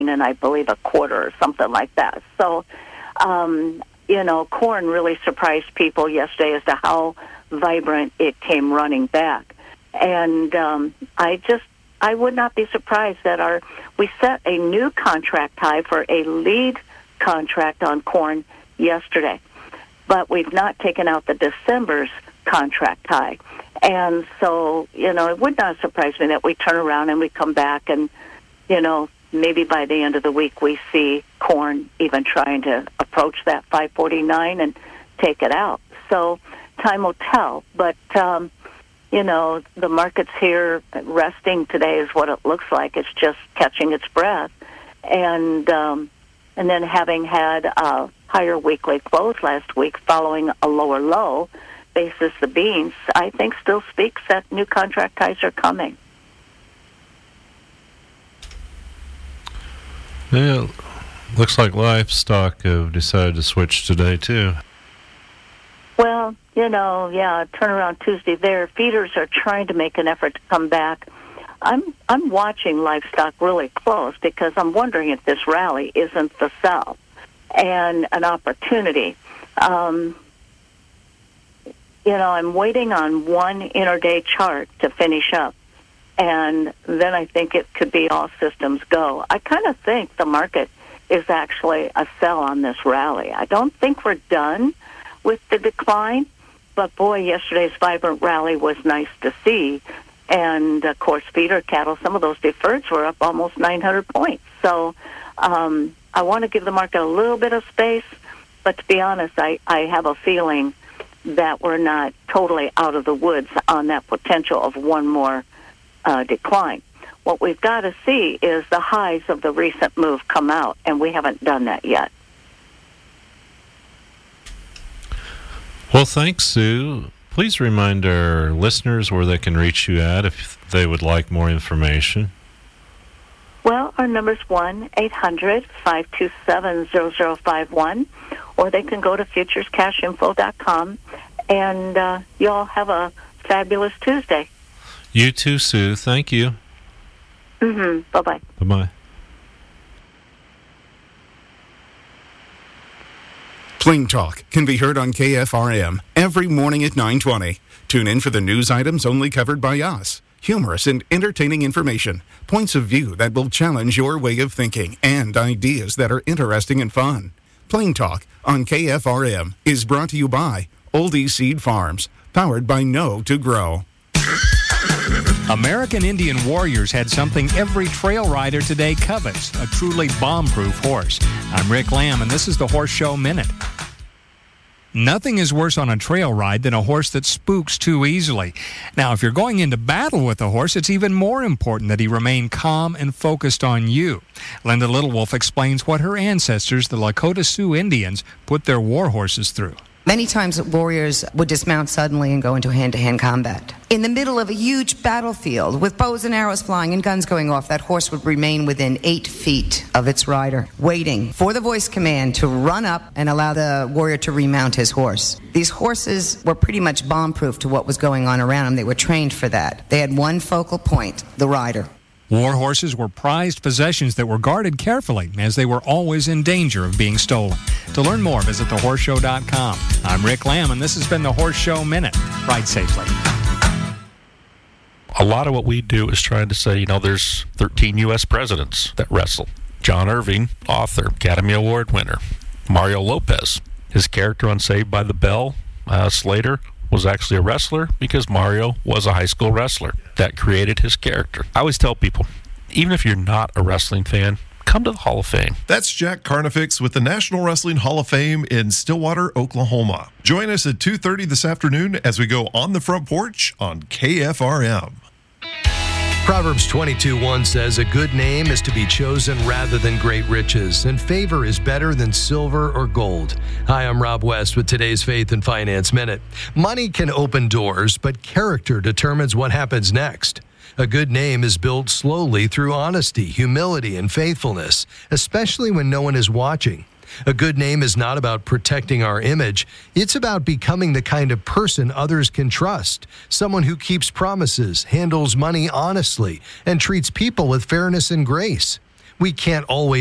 and I believe a quarter or something like that. So, corn really surprised people yesterday as to how vibrant it came running back. And I would not be surprised that we set a new contract high for a lead contract on corn yesterday. But we've not taken out the December's contract high. And so, it would not surprise me that we turn around and we come back and, maybe by the end of the week we see corn even trying to approach that 549 and take it out. So time will tell. But, the market's here resting today is what it looks like. It's just catching its breath. And then having had a higher weekly close last week following a lower low, basis the beans, I think still speaks that new contract highs are coming. Yeah, looks like livestock have decided to switch today, too. Well, turnaround Tuesday there. Feeders are trying to make an effort to come back. I'm watching livestock really close because I'm wondering if this rally isn't the sell and an opportunity. I'm waiting on one intraday chart to finish up, and then I think it could be all systems go. I kind of think the market is actually a sell on this rally. I don't think we're done with the decline, but boy, yesterday's vibrant rally was nice to see. And, of course, feeder cattle, some of those deferreds were up almost 900 points. So I want to give the market a little bit of space, but to be honest, I have a feeling that we're not totally out of the woods on that potential of one more decline. What we've got to see is the highs of the recent move come out, and we haven't done that yet. Well, thanks, Sue. Please remind our listeners where they can reach you at if they would like more information. Well, our number's 1-800-527-0051, or they can go to futurescashinfo.com, and you all have a fabulous Tuesday. You too, Sue. Thank you. Bye-bye. Bye-bye. Plain Talk can be heard on KFRM every morning at 9:20. Tune in for the news items only covered by us. Humorous and entertaining information, points of view that will challenge your way of thinking, and ideas that are interesting and fun. Plain Talk on KFRM is brought to you by Oldie Seed Farms, powered by Know to Grow. American Indian Warriors had something every trail rider today covets, a truly bomb-proof horse. I'm Rick Lamb, and this is the Horse Show Minute. Nothing is worse on a trail ride than a horse that spooks too easily. Now, if you're going into battle with a horse, it's even more important that he remain calm and focused on you. Linda Littlewolf explains what her ancestors, the Lakota Sioux Indians, put their war horses through. Many times warriors would dismount suddenly and go into hand-to-hand combat. In the middle of a huge battlefield with bows and arrows flying and guns going off, that horse would remain within 8 feet of its rider, waiting for the voice command to run up and allow the warrior to remount his horse. These horses were pretty much bomb-proof to what was going on around them. They were trained for that. They had one focal point, the rider. War horses were prized possessions that were guarded carefully, as they were always in danger of being stolen. To learn more, visit thehorseshow.com. I'm Rick Lamb, and this has been the Horse Show Minute. Ride safely. A lot of what we do is trying to say, there's 13 U.S. presidents that wrestle. John Irving, author, Academy Award winner. Mario Lopez, his character on Saved by the Bell, Slater, was actually a wrestler because Mario was a high school wrestler. That created his character. I always tell people, even if you're not a wrestling fan, come to the Hall of Fame. That's Jack Carnifex with the National Wrestling Hall of Fame in Stillwater, Oklahoma. Join us at 2:30 this afternoon as we go on the front porch on KFRM. Proverbs 22:1 says, "A good name is to be chosen rather than great riches, and favor is better than silver or gold." Hi, I'm Rob West with today's Faith and Finance Minute. Money can open doors, but character determines what happens next. A good name is built slowly through honesty, humility, and faithfulness, especially when no one is watching. A good name is not about protecting our image. It's about becoming the kind of person others can trust. Someone who keeps promises, handles money honestly, and treats people with fairness and grace. we can't always